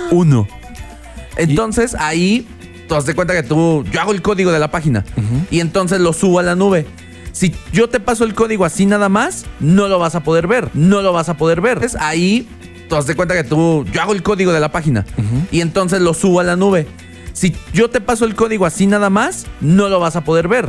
1. Entonces, ahí, tú das de cuenta que yo hago el código de la página y entonces lo subo a la nube. Si yo te paso el código así nada más, no lo vas a poder ver. Entonces, ahí, tú das de cuenta que yo hago el código de la página y entonces lo subo a la nube. Si yo te paso el código así nada más, no lo vas a poder ver.